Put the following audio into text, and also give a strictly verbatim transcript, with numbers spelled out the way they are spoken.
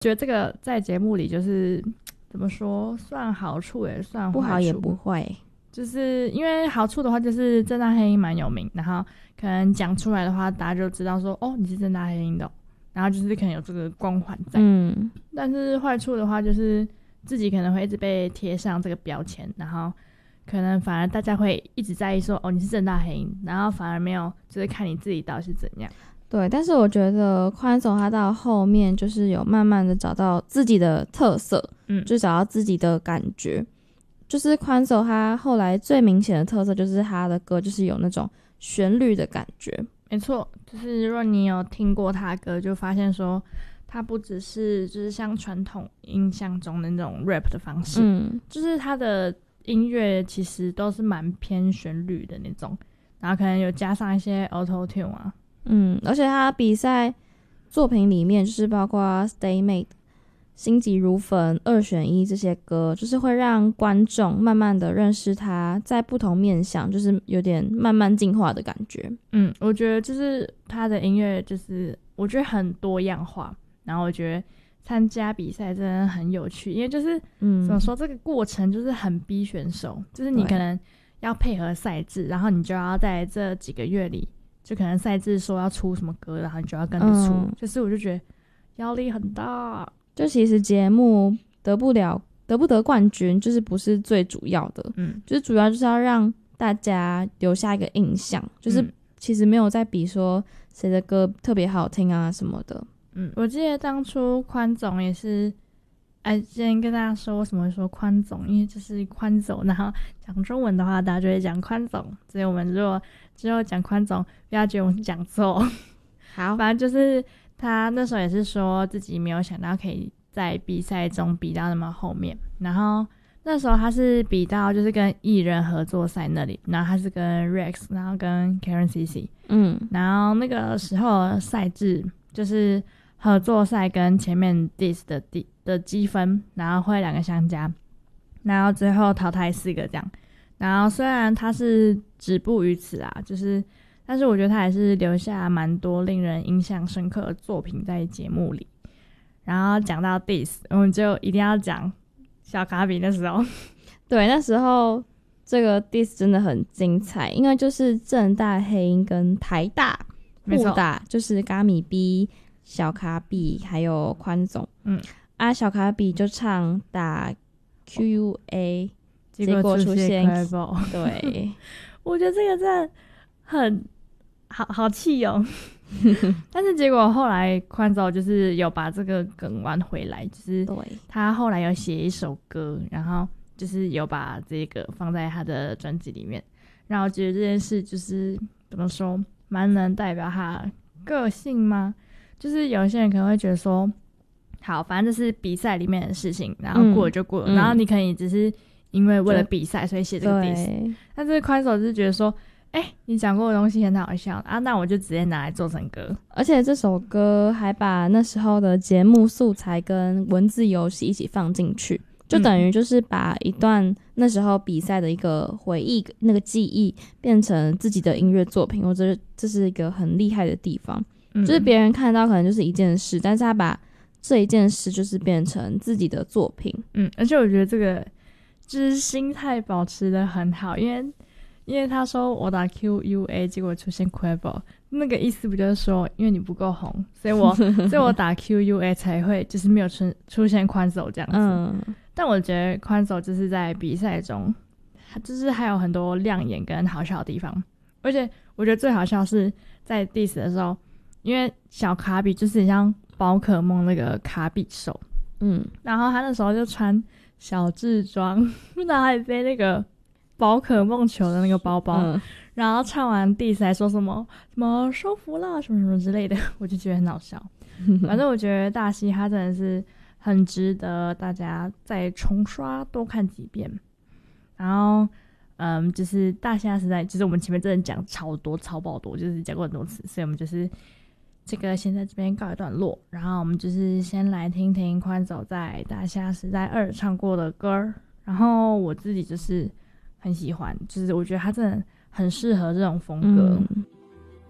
觉得这个在节目里就是怎么说，算好处也算坏处， 不好也不坏。 就是因为好处的话，就是政大黑鹰蛮有名，然后可能讲出来的话，大家就知道说，哦，你是政大黑鹰的、哦，然后就是可能有这个光环在。嗯，但是坏处的话，就是自己可能会一直被贴上这个标签，然后可能反而大家会一直在意说，哦，你是政大黑鹰，然后反而没有就是看你自己到底是怎样。 对，但是我觉得宽总他到后面就是有慢慢的找到自己的特色，嗯，就找到自己的感觉。就是宽总他后来最明显的特色就是他的歌就是有那种旋律的感觉。 没错，就是如果你有听过他的歌，就发现说他不只是就是像传统印象中的那种 rap 的方式，嗯，就是他的音乐其实都是蛮偏旋律的那种，然后可能有加上一些 auto tune 啊， 嗯，而且他比赛作品里面就是包括 Stay Made、心急如焚、二选一这些歌，就是会让观众慢慢的认识他在不同面向，就是有点慢慢进化的感觉。 嗯，我觉得就是他的音乐就是我觉得很多样化，然后我觉得参加比赛真的很有趣，因为就是嗯，怎么说，这个过程就是很逼选手，就是你可能要配合赛制，然后你就要在这几个月里，就可能赛制说要出什么歌，然后你就要跟着出，嗯，就是我就觉得压力很大。 就其实节目得不了得不得冠军就是不是最主要的，嗯，就是主要就是要让大家留下一个印象，就是其实没有在比说谁的歌特别好听啊什么的。 嗯，我记得当初宽总也是，哎，先跟大家说为什么会说宽总，因为就是宽总，然后讲中文的话大家就会讲宽总，所以我们如果之后讲宽总不要觉得我们讲错。 好， 反正就是他那时候也是说自己没有想到可以在比赛中比到那么后面，然后那时候他是比到就是跟艺人合作赛那里，然后他是跟 Rex 然后跟 Karen C C， 嗯，然后那个时候赛制就是合作赛跟前面 Diss 的的积分，然后会两个相加，然后最后淘汰四个这样，然后虽然他是止步于此啊，就是但是我觉得他还是留下蛮多令人印象深刻的作品在节目里。然后讲到 Diss， 我们就一定要讲小卡比那时候。 对，那时候这个 Diss 真的很精彩，因为就是政大黑鹰跟台大互打，就是嘎米 B、小卡比还有宽总。嗯，啊，小卡比就唱打 Q U A， 结果出现 对， 我觉得这个真的很好好气哦。但是结果后来宽总就是有把这个梗玩回来，就是他后来有写一首歌，然后就是有把这个放在他的专辑里面，然后觉得这件事就是怎么说，蛮能代表他个性吗？就是有些人可能会觉得说，好，反正这是比赛里面的事情，然后过了就过了，嗯、然后你可以只是因为为了比赛所以写这个 diss， 但是宽总就是觉得说，哎、欸，你讲过的东西很好笑啊，那我就直接拿来做成歌。 而且这首歌还把那时候的节目素材跟文字游戏一起放进去，就等于就是把一段那时候比赛的一个回忆、那个记忆变成自己的音乐作品，我觉得这是一个很厉害的地方。嗯、就是别人看到可能就是一件事，但是他把这一件事就是变成自己的作品。 嗯，而且我觉得这个就是心态保持得很好，因为因为他说我打 Q U A 结果出现 Quavo， 那个意思不就是说因为你不够红，所以我所以我打 Q U A 才会就是没有出出现宽手这样子。嗯，但我觉得宽手就是在比赛中就是还有很多亮眼跟好笑的地方，而且我觉得最好笑是在 Diss 的时候，因为小卡比就是很像宝可梦那个卡比兽，嗯，然后他那时候就穿小智装，然后还背那个宝可梦球的那个包包，嗯、然后唱完 Diss 还说什么什么收服了什么什么之类的，我就觉得很好笑。反正我觉得大西他真的是很值得大家再重刷多看几遍。然后嗯，就是大虾时代就是我们前面真的讲超多超爆多，就是讲过很多次，所以我们就是这个先在这边告一段落，然后我们就是先来听听宽走在大虾时代二唱过的歌，然后我自己就是很喜欢，就是我觉得他真的很适合这种风格。嗯